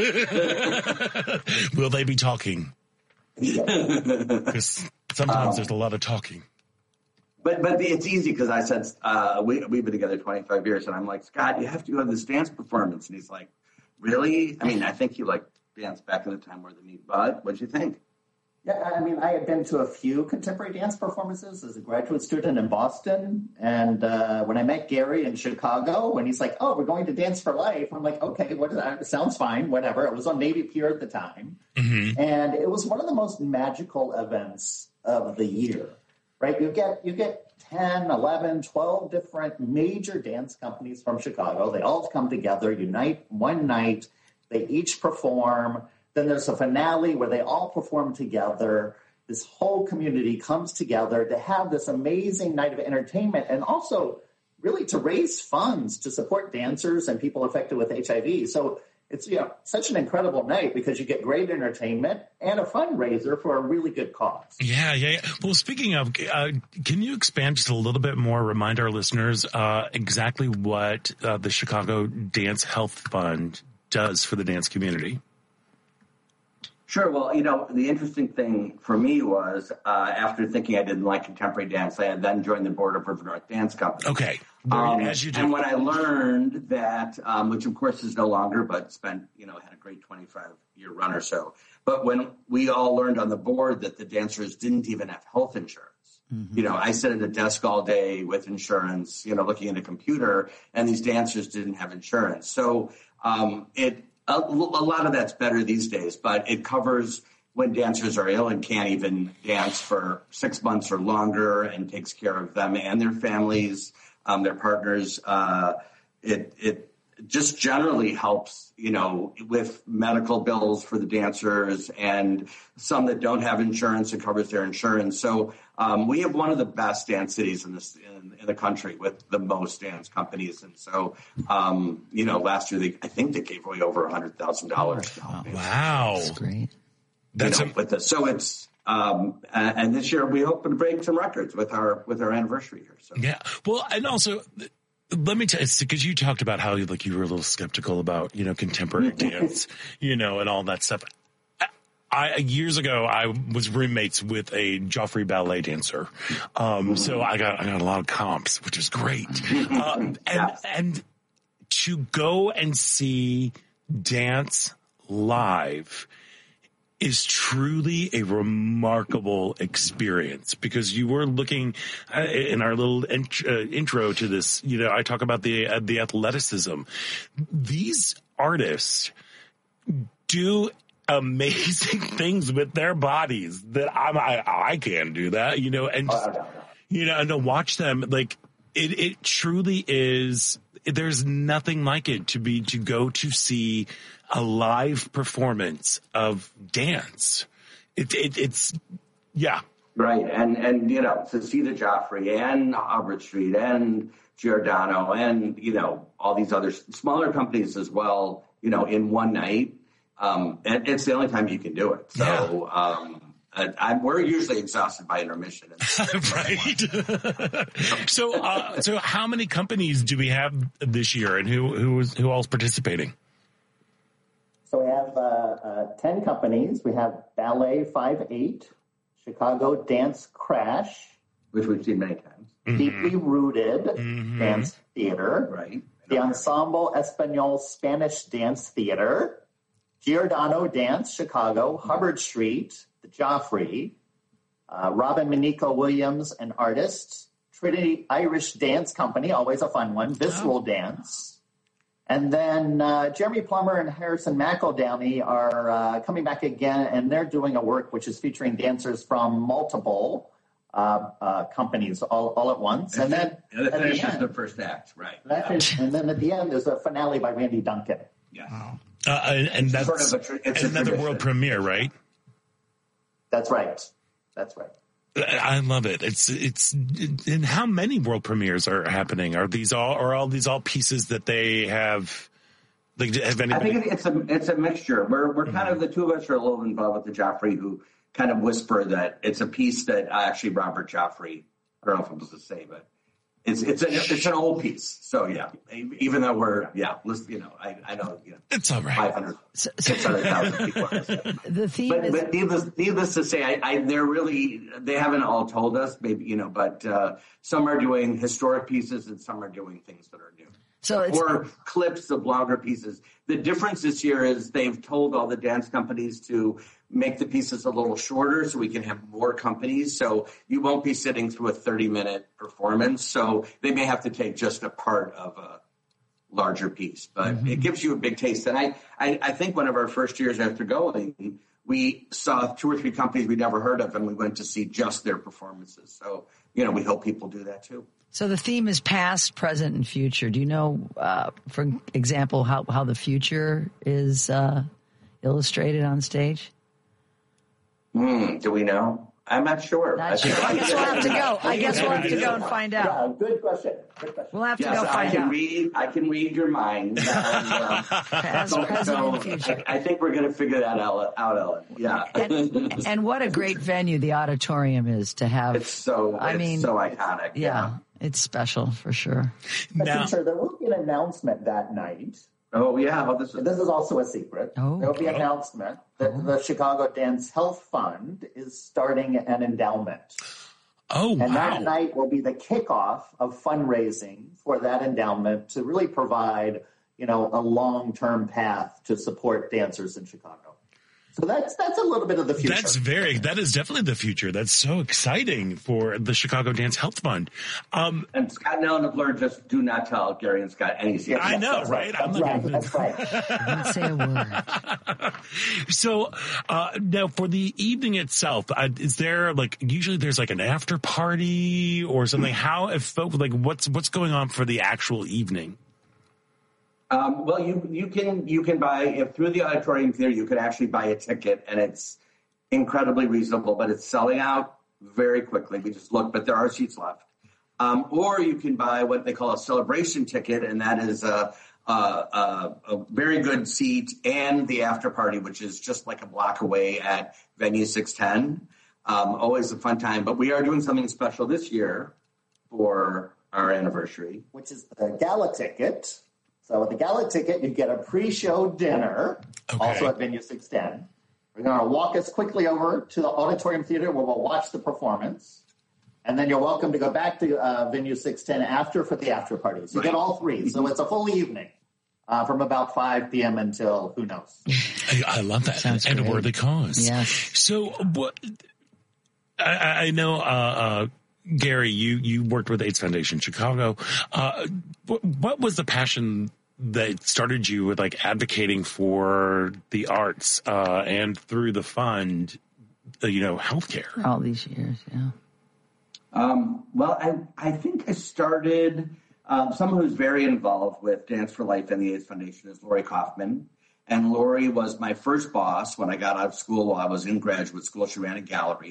Will they be talking? Because sometimes um, there's a lot of talking. But but it's easy because I said, uh, we, we've been together twenty-five years, and I'm like, Scott, you have to have this dance performance. And he's like, really? I mean, I think you like dance back in the time more than me, but what'd you think? Yeah, I mean, I had been to a few contemporary dance performances as a graduate student in Boston. And uh, when I met Gary in Chicago, when he's like, oh, we're going to Dance for Life, I'm like, okay, what is that? It sounds fine, whatever. It was on Navy Pier at the time. Mm-hmm. And it was one of the most magical events of the year, right? You get you get ten, eleven, twelve different major dance companies from Chicago. They all come together, unite one night. They each perform. Then there's a finale where they all perform together. This whole community comes together to have this amazing night of entertainment, and also really to raise funds to support dancers and people affected with H I V. So it's, you know, such an incredible night because you get great entertainment and a fundraiser for a really good cause. Yeah, yeah. yeah. Well, speaking of, uh, can you expand just a little bit more, remind our listeners uh, exactly what uh, the Chicago Dance Health Fund does for the dance community? Sure. Well, you know, the interesting thing for me was uh, after thinking I didn't like contemporary dance, I had then joined the board of River North Dance Company. Okay. Um, As you do. And when I learned that, um, which of course is no longer, but spent, you know, had a great twenty-five year run or so. But when we all learned on the board that the dancers didn't even have health insurance, mm-hmm. you know, I sat at a desk all day with insurance, you know, looking at a computer, and these dancers didn't have insurance. So um, it, A, a lot of that's better these days, but it covers when dancers are ill and can't even dance for six months or longer, and takes care of them and their families. um, their partners. Uh, it it just generally helps, you know, with medical bills for the dancers and some that don't have insurance, it covers their insurance. So um, we have one of the best dance cities in this in, in the country with the most dance companies. And so, um, you know, last year they, I think they gave away over a hundred thousand dollars. Wow, that's great. That's you know, a- with the, so it's. Um, and, and this year we hope to break some records with our with our anniversary here. So yeah, well, and also. Let me tell you, because you talked about how like you were a little skeptical about, you know, contemporary dance, you know, and all that stuff. I, years ago, I was roommates with a Joffrey ballet dancer. Um, so I got, I got a lot of comps, which is great. Um, and, and to go and see dance live is truly a remarkable experience, because you were looking uh, in our little int- uh, intro to this, you know, I talk about the, uh, the athleticism. These artists do amazing things with their bodies that I'm, I, I can't do that, you know, and, just, you know, and to watch them, like, it, it truly is, there's nothing like it to be, to go to see a live performance of dance. It, it, it's, yeah. Right. And, and, you know, to see the Joffrey and Hubbard Street and Giordano and, you know, all these other smaller companies as well, you know, in one night, um, and it's the only time you can do it. So, yeah. um, I, I'm, we're usually exhausted by intermission. Right. so, uh, so how many companies do we have this year, and who, who is, who all's participating? So we have uh, uh, ten companies. We have Ballet five eight, Chicago Dance Crash, which we've seen many times, mm-hmm. Deeply Rooted mm-hmm. Dance Theater, right? The Ensemble Espanol Spanish Dance Theater, Giordano Dance Chicago, mm-hmm. Hubbard Street, the Joffrey, uh, Robin Miniko Williams, an artist, Trinity Irish Dance Company, always a fun one, Visceral oh. Dance. And then uh, Jeremy Plummer and Harrison McEldowney are uh, coming back again, and they're doing a work which is featuring dancers from multiple uh, uh, companies all, all at once. And, and then and it finishes the, the first act, right? Yeah. Is, and then at the end, there's a finale by Randy Duncan. Yeah, wow. uh, and, and that's sort of a tra- it's another world premiere, right? That's right. That's right. I love it. It's it's and how many world premieres are happening? Are these all are all these all pieces that they have? Like, have anybody? I think it's a it's a mixture. We're we're mm-hmm. kind of the two of us are a little involved with the Joffrey, who kind of whisper that it's a piece that actually Robert Joffrey. I don't know if I'm supposed to say, but it's it's a, it's an old piece. So yeah, even though we're yeah, you know, I I know you know, it's all right. five hundred, six hundred thousand people. The theme but, is, but needless, needless to say, I, I they're really they haven't all told us, maybe you know, but uh, some are doing historic pieces and some are doing things that are new. So it's, or clips of longer pieces. The difference this year is they've told all the dance companies to make the pieces a little shorter so we can have more companies. So you won't be sitting through a thirty minute performance. So they may have to take just a part of a larger piece, but mm-hmm. it gives you a big taste. And I, I, I think one of our first years after going, we saw two or three companies we'd never heard of, and we went to see just their performances. So, you know, we hope people do that too. So the theme is past, present, and future. Do you know, uh, for example, how, how the future is uh, illustrated on stage? Hmm, do we know? I'm not sure. Not sure. I guess we'll have to go. I guess we'll have to go and find out. Yeah, good question. Good question. We'll have to yes, go find I can out. Read, I can read your mind. And, uh, past, so, present, so and future. I, I think we're going to figure that out, Ellen. Yeah. And, and what a great venue the auditorium is to have. It's so, I it's mean, so iconic. Yeah, yeah, it's special for sure. Now, sure, there will be an announcement that night. Oh, yeah. Oh, this, is- this is also a secret. Oh, there will be an okay. announcement that oh. the Chicago Dance Health Fund is starting an endowment. Oh, wow. And that night will be the kickoff of fundraising for that endowment to really provide, you know, a long-term path to support dancers in Chicago. So that's that's a little bit of the future. That's very, that is definitely the future. That's so exciting for the Chicago Dance Health Fund. Um, and Scott and Ellen LaFleur just do not tell Gary and Scott any secrets. I know, right? That's I'm right. looking- That's right. Don't say a word. So uh, now for the evening itself, uh, is there like, usually there's like an after party or something? How, if folk, like what's, what's going on for the actual evening? Um, well, you you can you can buy if through the auditorium theater you can actually buy a ticket, and it's incredibly reasonable, but it's selling out very quickly. We just looked, but there are seats left. Um, or you can buy what they call a celebration ticket, and that is a, a, a, a very good seat and the after party, which is just like a block away at Venue six ten. Um, always a fun time, but we are doing something special this year for our anniversary, which is the gala ticket. So with the gala ticket, you get a pre-show dinner, okay. also at Venue six ten. We're going to walk us quickly over to the auditorium theater where we'll watch the performance. And then you're welcome to go back to uh, Venue six ten after for the after party. So you get all three. So it's a full evening uh, from about five p.m. until who knows. I, I love that. Sounds and great. a worthy cause. Yes. So what, I, I know, uh, uh, Gary, you, you worked with AIDS Foundation Chicago. Uh, what, what was the passion that started you with like advocating for the arts uh, and through the fund, uh, you know, healthcare? All these years, yeah. Um, well, I, I think I started, um, someone who's very involved with Dance for Life and the AIDS Foundation is Lori Kaufman. And Lori was my first boss when I got out of school while I was in graduate school. She ran a gallery.